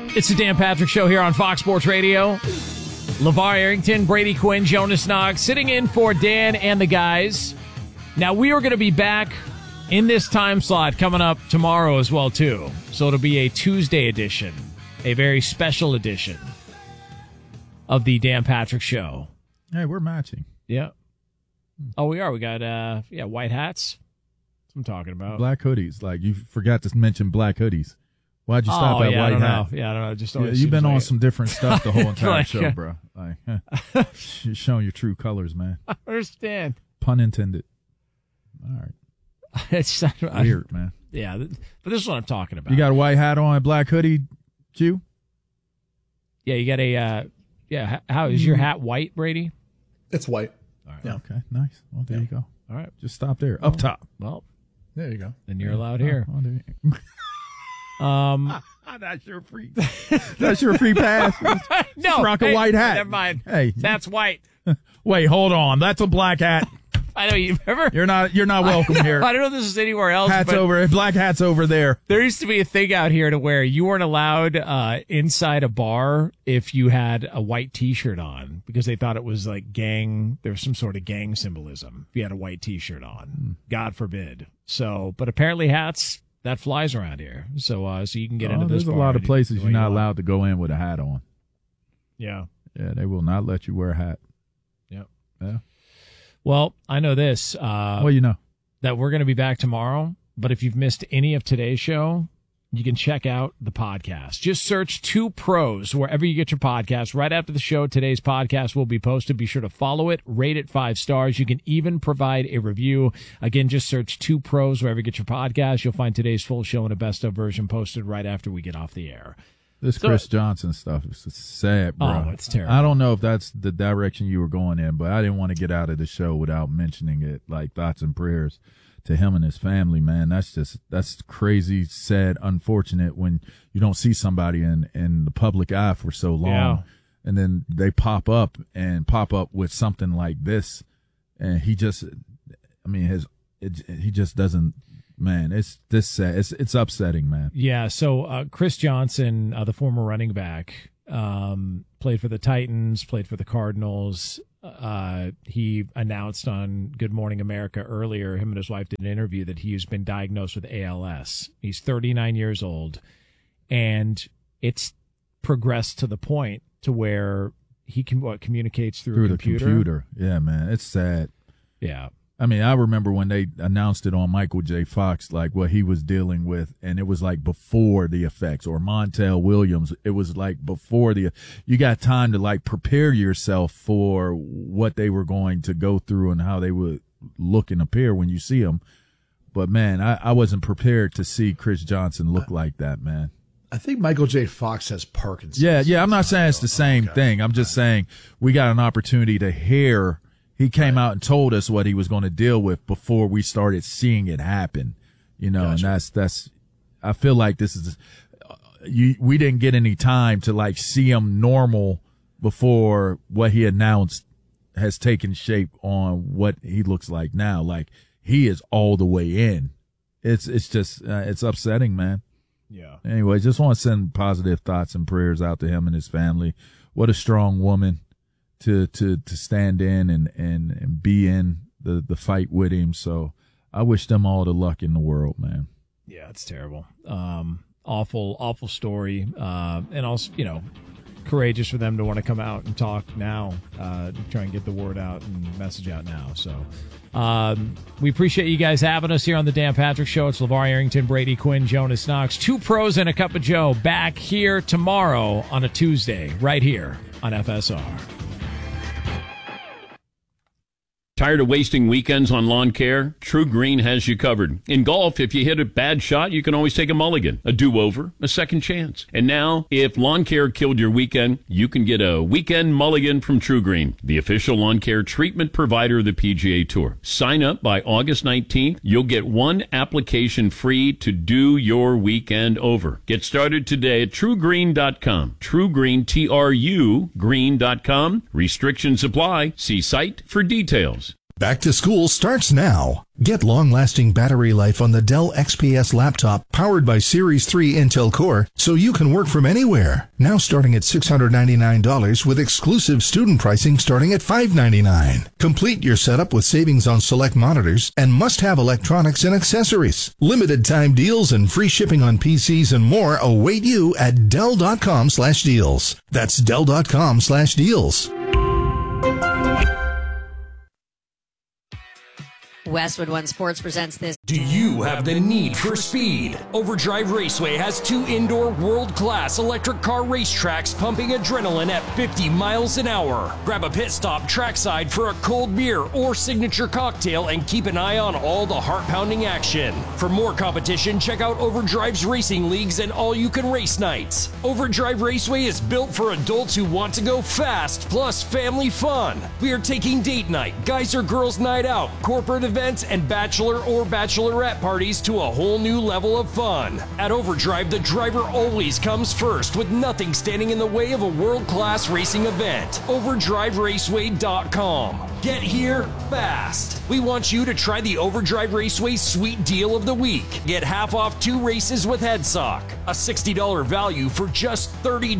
It's the Dan Patrick Show here on Fox Sports Radio. LeVar Arrington, Brady Quinn, Jonas Knox sitting in for Dan and the guys. Now, we are going to be back in this time slot coming up tomorrow as well, too. So it'll be a Tuesday edition, a very special edition of the Dan Patrick Show. Hey, we're matching. Yeah. Oh, we are. We got, white hats. That's what I'm talking about. Black hoodies. Like, you forgot to mention black hoodies. Why'd you stop at white hat? Yeah, I don't know. Just you've been on some different stuff the whole entire show, bro. Like, you're showing your true colors, man. I understand. Pun intended. All right. It's weird, man. Yeah, but this is what I'm talking about. You got a white hat on, a black hoodie, Q? Yeah, you got a, how is your hat white, Brady? It's white. All right. Yeah. Okay, nice. Well, there you go. All right. Just stop there. Up top. Well, there you go. Then you're allowed here. That's your free. That's your free pass. No, rock a white hat. Never mind. Hey, that's white. Wait, hold on. That's a black hat. I know you remember. You're not welcome here. I don't know if this is anywhere else. Hat's over. Black hat's over there. There used to be a thing out here to where you weren't allowed inside a bar if you had a white T-shirt on because they thought it was like gang. There was some sort of gang symbolism if you had a white T-shirt on. God forbid. So, but apparently hats that flies around here. So, so you can get into this. There's a lot of places you're not allowed to go in with a hat on. Yeah. Yeah, they will not let you wear a hat. Yep. Yeah. Well, I know this. Well, you know. That we're going to be back tomorrow. But if you've missed any of today's show, you can check out the podcast. Just search Two Pros wherever you get your podcast. Right after the show, today's podcast will be posted. Be sure to follow it, rate it 5 stars. You can even provide a review. Again, just search Two Pros wherever you get your podcast. You'll find today's full show in a best-of version posted right after we get off the air. This Chris Johnson stuff is sad, bro. Oh, it's terrible. I don't know if that's the direction you were going in, but I didn't want to get out of the show without mentioning it. Like, thoughts and prayers to him and his family, man. That's crazy, sad, unfortunate when you don't see somebody in the public eye for so long. Yeah. And then they pop up with something like this. And he just doesn't. Man, it's this sad. It's upsetting, man. Yeah. So Chris Johnson, the former running back, played for the Titans, played for the Cardinals. He announced on Good Morning America earlier, him and his wife did an interview that he's been diagnosed with ALS. He's 39 years old, and it's progressed to the point to where he communicates through a computer. The computer. Yeah, man, it's sad. Yeah. I mean, I remember when they announced it on Michael J. Fox, like what he was dealing with, and it was like before the effects, or Montel Williams. It was like before you got time to like prepare yourself for what they were going to go through and how they would look and appear when you see them. But man, I wasn't prepared to see Chris Johnson look like that, man. I think Michael J. Fox has Parkinson's. Yeah. I'm not saying it's the same thing. I'm just saying we got an opportunity to hear. He came out and told us what he was going to deal with before we started seeing it happen, you know, Gotcha. And that's, I feel like this is, we didn't get any time to like see him normal before what he announced has taken shape on what he looks like now. Like he is all the way in. It's just, it's upsetting, man. Yeah. Anyway, just want to send positive thoughts and prayers out to him and his family. What a strong woman to stand in and be in the fight with him. So I wish them all the luck in the world, man. Yeah, it's terrible. Awful story. And also, you know, courageous for them to want to come out and talk now, to try and get the word out and message out now. So we appreciate you guys having us here on the Dan Patrick Show. It's LeVar Arrington, Brady Quinn, Jonas Knox. Two Pros and a Cup of Joe back here tomorrow on a Tuesday, right here on FSR. Tired of wasting weekends on lawn care? True Green has you covered. In golf, if you hit a bad shot, you can always take a mulligan, a do-over, a second chance. And now, if lawn care killed your weekend, you can get a weekend mulligan from True Green, the official lawn care treatment provider of the PGA Tour. Sign up by August 19th. You'll get one application free to do your weekend over. Get started today at TrueGreen.com. TrueGreen, T-R-U, green.com. Restrictions apply. See site for details. Back to school starts now. Get long-lasting battery life on the Dell XPS laptop powered by Series 3 Intel Core so you can work from anywhere. Now starting at $699 with exclusive student pricing starting at $599. Complete your setup with savings on select monitors and must-have electronics and accessories. Limited time deals and free shipping on PCs and more await you at Dell.com/deals. That's Dell.com/deals. Westwood One Sports presents this. Do you have the need for speed? Overdrive Raceway has 2 indoor world-class electric car racetracks pumping adrenaline at 50 miles an hour. Grab a pit stop trackside for a cold beer or signature cocktail and keep an eye on all the heart-pounding action. For more competition, check out Overdrive's racing leagues and all-you-can-race nights. Overdrive Raceway is built for adults who want to go fast, plus family fun. We are taking date night, guys or girls night out, corporate events, and bachelor or bachelorette parties to a whole new level of fun. At Overdrive, the driver always comes first, with nothing standing in the way of a world-class racing event. OverdriveRaceway.com. Get here fast. We want you to try the Overdrive Raceway Sweet Deal of the Week. Get half off 2 races with HeadSock. A $60 value for just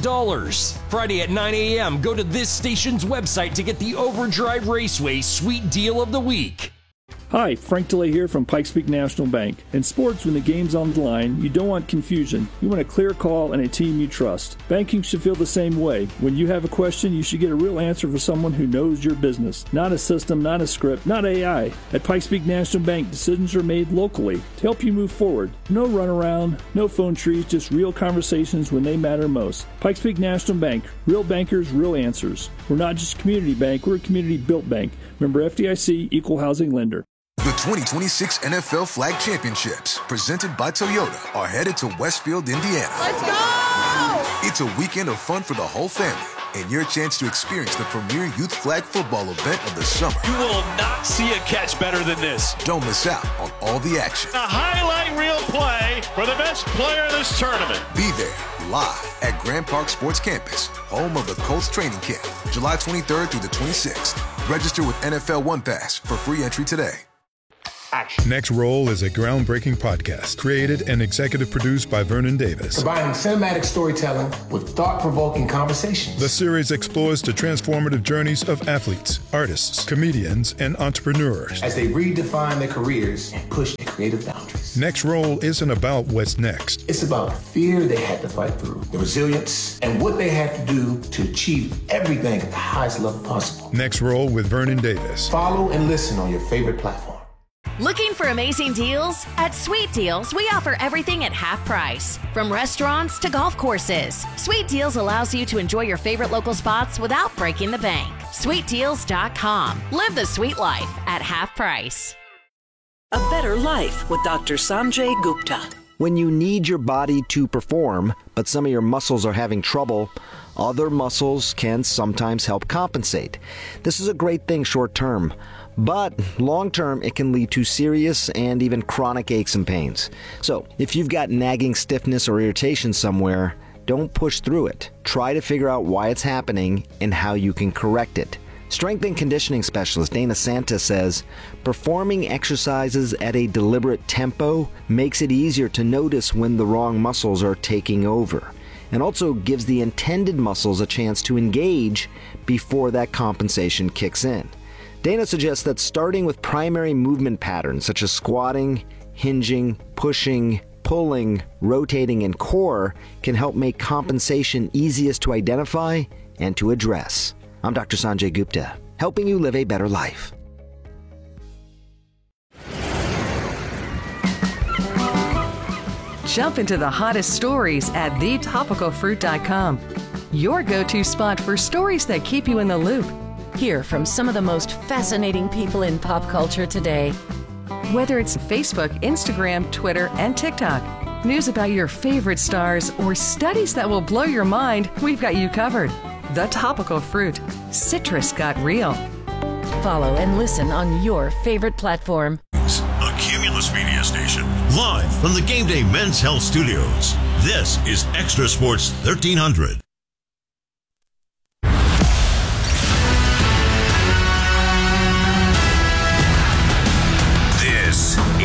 $30. Friday at 9 a.m., go to this station's website to get the Overdrive Raceway Sweet Deal of the Week. Hi, Frank DeLay here from Pikes Peak National Bank. In sports, when the game's on the line, you don't want confusion. You want a clear call and a team you trust. Banking should feel the same way. When you have a question, you should get a real answer from someone who knows your business. Not a system, not a script, not AI. At Pikes Peak National Bank, decisions are made locally to help you move forward. No runaround, no phone trees, just real conversations when they matter most. Pikes Peak National Bank. Real bankers, real answers. We're not just a community bank, we're a community-built bank. Member FDIC, Equal Housing Lender. The 2026 NFL Flag Championships, presented by Toyota, are headed to Westfield, Indiana. Let's go! It's a weekend of fun for the whole family and your chance to experience the premier youth flag football event of the summer. You will not see a catch better than this. Don't miss out on all the action. A highlight reel play for the best player in this tournament. Be there live at Grand Park Sports Campus, home of the Colts training camp, July 23rd through the 26th. Register with NFL One Pass for free entry today. Action. Next Roll is a groundbreaking podcast created and executive produced by Vernon Davis. Combining cinematic storytelling with thought-provoking conversations. The series explores the transformative journeys of athletes, artists, comedians, and entrepreneurs as they redefine their careers and push their creative boundaries. Next Roll isn't about what's next. It's about the fear they had to fight through, the resilience, and what they had to do to achieve everything at the highest level possible. Next Roll with Vernon Davis. Follow and listen on your favorite platform. Looking for amazing deals? At Sweet Deals, we offer everything at half price. From restaurants to golf courses, Sweet Deals allows you to enjoy your favorite local spots without breaking the bank. SweetDeals.com. Live the sweet life at half price. A Better Life with Dr. Sanjay Gupta. When you need your body to perform, but some of your muscles are having trouble, other muscles can sometimes help compensate. This is a great thing short term. But long-term, it can lead to serious and even chronic aches and pains. So if you've got nagging stiffness or irritation somewhere, don't push through it. Try to figure out why it's happening and how you can correct it. Strength and conditioning specialist Dana Santa says, performing exercises at a deliberate tempo makes it easier to notice when the wrong muscles are taking over, and also gives the intended muscles a chance to engage before that compensation kicks in. Dana suggests that starting with primary movement patterns such as squatting, hinging, pushing, pulling, rotating, and core can help make compensation easiest to identify and to address. I'm Dr. Sanjay Gupta, helping you live a better life. Jump into the hottest stories at thetopicalfruit.com. Your go-to spot for stories that keep you in the loop. Hear from some of the most fascinating people in pop culture today. Whether it's Facebook, Instagram, Twitter, and TikTok, news about your favorite stars, or studies that will blow your mind, we've got you covered. The Topical Fruit. Citrus got real. Follow and listen on your favorite platform. A Cumulus Media Station, live from the Game Day Men's Health Studios. This is Extra Sports 1300.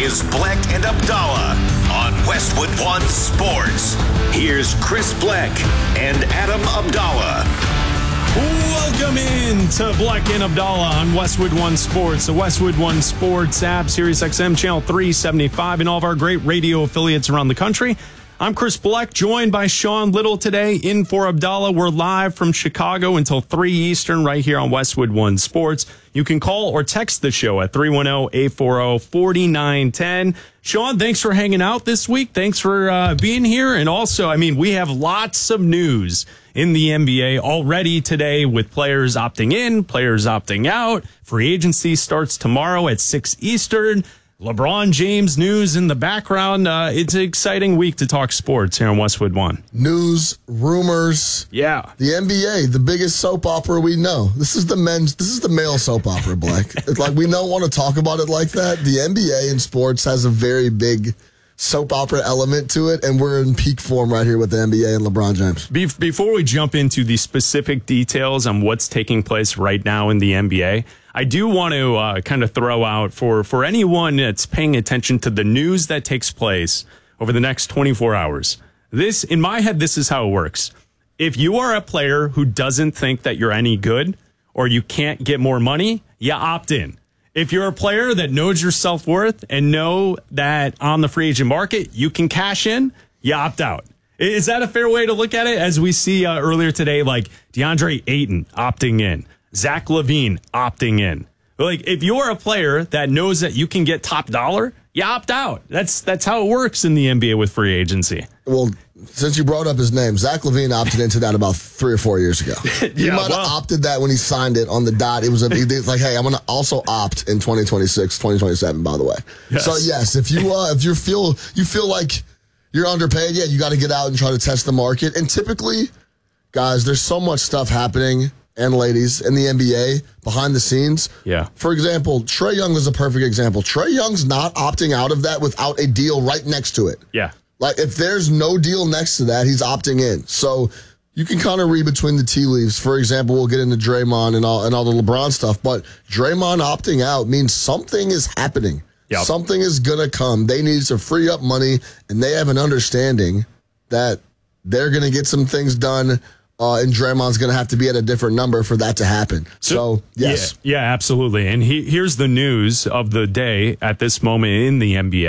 is Bleck and Abdallah on Westwood One Sports. Here's Chris Bleck and Adam Abdallah. Welcome in to Bleck and Abdallah on Westwood One Sports, the Westwood One Sports app, Sirius XM Channel 375, and all of our great radio affiliates around the country. I'm Chris Bleck, joined by Sean Little today, in for Abdallah. We're live from Chicago until 3 Eastern right here on Westwood One Sports. You can call or text the show at 310-840-4910. Sean, thanks for hanging out this week. Thanks for being here. And also, we have lots of news in the NBA already today with players opting in, players opting out. Free agency starts tomorrow at 6 Eastern. LeBron James news in the background. It's an exciting week to talk sports here on Westwood One. News, rumors. Yeah. The NBA, the biggest soap opera we know. This is the male soap opera, Bleck. It's like we don't want to talk about it like that. The NBA in sports has a very big soap opera element to it, and we're in peak form right here with the NBA and LeBron James. Before we jump into the specific details on what's taking place right now in the NBA, I do want to kind of throw out for anyone that's paying attention to the news that takes place over the next 24 hours. This, in my head, this is how it works. If you are a player who doesn't think that you're any good or you can't get more money, you opt in. If you're a player that knows your self-worth and know that on the free agent market you can cash in, you opt out. Is that a fair way to look at it? As we see earlier today, like DeAndre Ayton opting in, Zach LaVine opting in. Like, if you're a player that knows that you can get top dollar, you opt out. That's how it works in the NBA with free agency. Well, since you brought up his name, Zach LaVine opted into that about 3 or 4 years ago. He might have opted that when he signed it on the dot. It's like, hey, I'm going to also opt in 2026, 2027, by the way. Yes. So, yes, if you feel like you're underpaid, yeah, you got to get out and try to test the market. And typically, guys, there's so much stuff happening, and ladies, in the NBA behind the scenes. Yeah. For example, Trae Young was a perfect example. Trae Young's not opting out of that without a deal right next to it. Yeah. Like, if there's no deal next to that, he's opting in. So you can kind of read between the tea leaves. For example, we'll get into Draymond and all the LeBron stuff, but Draymond opting out means something is happening. Yep. Something is going to come. They need to free up money, and they have an understanding that they're going to get some things done. And Draymond's going to have to be at a different number for that to happen. So yes. Yeah, absolutely. And here's the news of the day at this moment in the NBA.